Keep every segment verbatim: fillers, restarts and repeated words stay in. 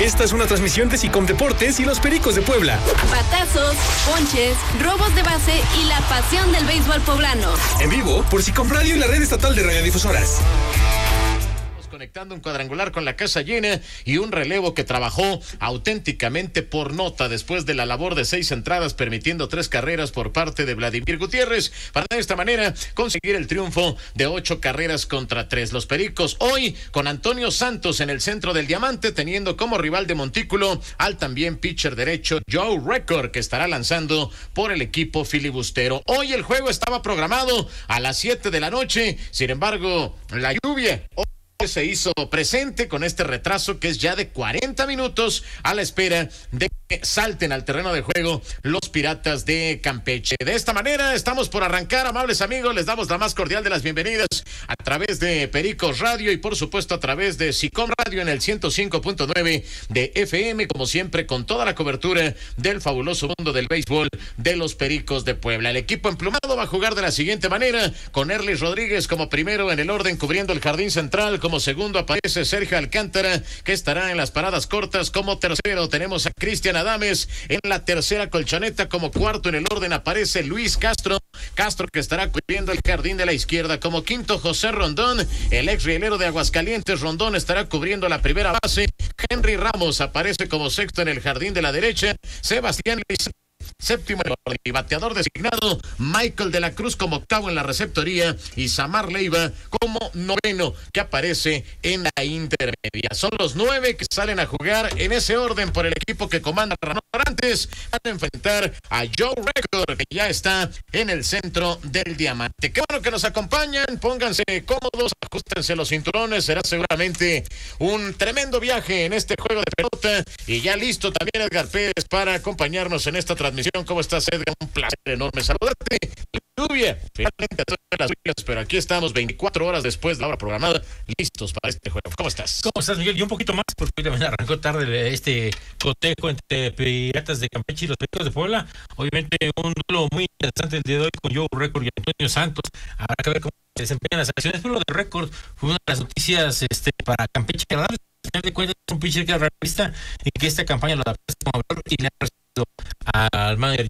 Esta es una transmisión de Sicom Deportes y los Pericos de Puebla. Batazos, ponches, robos de base y la pasión del béisbol poblano. En vivo por Sicom Radio y la red estatal de radiodifusoras. Conectando un cuadrangular con la casa llena y un relevo que trabajó auténticamente por nota después de la labor de seis entradas, permitiendo tres carreras por parte de Vladimir Gutiérrez, para de esta manera conseguir el triunfo de ocho carreras contra tres. Los Pericos hoy con Antonio Santos en el centro del diamante, teniendo como rival de montículo al también pitcher derecho Joe Record, que estará lanzando por el equipo filibustero. Hoy el juego estaba programado a las siete de la noche, sin embargo, la lluvia se hizo presente con este retraso que es ya de cuarenta minutos a la espera de que salten al terreno de juego los Piratas de Campeche. De esta manera estamos por arrancar, amables amigos, les damos la más cordial de las bienvenidas a través de Pericos Radio y por supuesto a través de Sicom Radio en el ciento cinco punto nueve de F M, como siempre con toda la cobertura del fabuloso mundo del béisbol de los Pericos de Puebla. El equipo emplumado va a jugar de la siguiente manera, con Erlis Rodríguez como primero en el orden cubriendo el jardín central. Como segundo aparece Sergio Alcántara, que estará en las paradas cortas. Como tercero tenemos a Cristian Adames en la tercera colchoneta. Como cuarto en el orden aparece Luis Castro, Castro que estará cubriendo el jardín de la izquierda. Como quinto José Rondón, el ex rielero de Aguascalientes. Rondón estará cubriendo la primera base. Henry Ramos aparece como sexto en el jardín de la derecha. Sebastián Luis séptimo y bateador designado Michael de la Cruz como octavo en la receptoría y Samar Leiva como noveno, que aparece en la intermedia. Son los nueve que salen a jugar en ese orden por el equipo que comanda Ramón Dorantes, para enfrentar a Joe Record, que ya está en el centro del diamante. Qué bueno que nos acompañan, pónganse cómodos, ajustense los cinturones, será seguramente un tremendo viaje en este juego de pelota, y ya listo también Edgar Pérez para acompañarnos en esta transmisión. ¿Cómo estás, Edgar? Un placer enorme saludarte. Lluvia, finalmente todas las lluvias, pero aquí estamos veinticuatro horas después de la hora programada, listos para este juego. ¿Cómo estás? ¿Cómo estás, Miguel? Y un poquito más, porque hoy también arrancó tarde este cotejo entre Piratas de Campeche y los Pericos de Puebla. Obviamente un duelo muy interesante el día de hoy con Joe Record y Antonio Santos. Habrá que ver cómo se desempeñan las acciones, pero lo de Record fue una de las noticias este, para Campeche agradables. Al final de cuentas es un pitcher que era realista y que esta campaña lo adaptaste como valor y le ha recibido al manager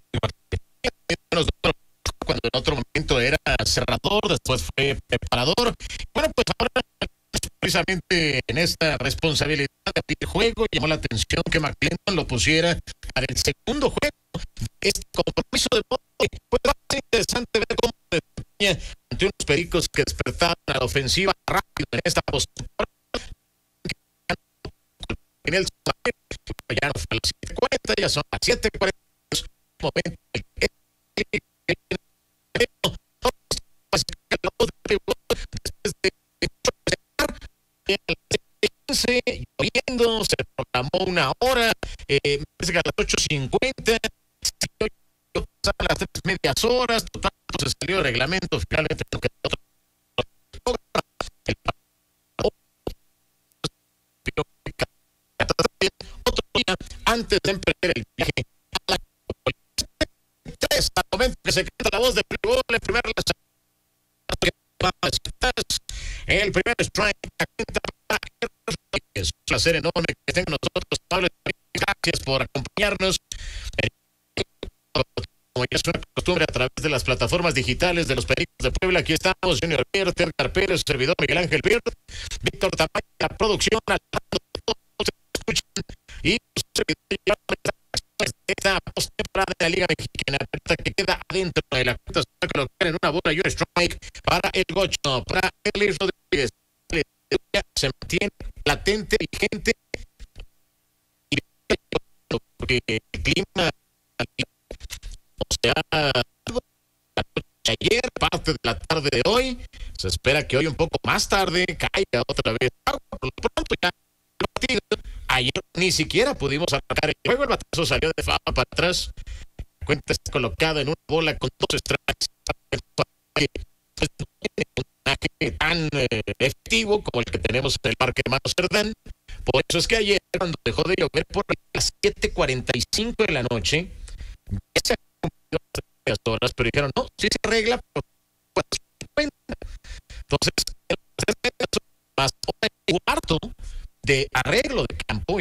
cuando en otro momento era cerrador, después fue preparador. Bueno, pues ahora precisamente en esta responsabilidad de abrir juego llamó la atención que McClendon lo pusiera para el segundo juego. Este compromiso de hoy, pues va a ser interesante ver cómo se desempeña ante unos Pericos que despertaron a la ofensiva rápido en esta postemporada. En el ya no fue a las siete cuarenta, ya son las siete cuarenta. Momento lloviendo, se programó una hora, eh, me parece que a las ocho cincuenta, a las tres medias horas, total, se salió el reglamento, finalmente no quedó otro. Otro día antes de emprender el viaje a la al momento que se canta la voz de Plebol, el primer el primer strike es un placer enorme que tengan nosotros. Gracias por acompañarnos, como ya es una costumbre, a través de las plataformas digitales de los Pericos de Puebla. Aquí estamos, Junior Piert, Edgar Pérez, servidor Miguel Ángel Piert, Víctor Tamayo, la producción, todos escuchan, y esta postemporada de la Liga Mexicana que queda adentro de la cuenta, se va a colocar en una bola y un strike para el Gocho, para Erlis Rodríguez. Se mantiene latente, vigente, porque el clima, o sea, ayer, parte de la tarde de hoy, se espera que hoy un poco más tarde caiga otra vez agua. Por lo pronto ya el partido, ayer ni siquiera pudimos arrancar el juego, el batazo salió de fama para atrás, la cuenta está colocada en una bola con dos strikes, un tan eh, efectivo como el que tenemos en el Parque Hermano Cerdán. Por eso es que ayer, cuando dejó de llover por las siete cuarenta y cinco de la noche, ya se han cumplido las horas, pero dijeron, no, sí se arregla, pero entonces, más un cuarto de arreglo de campo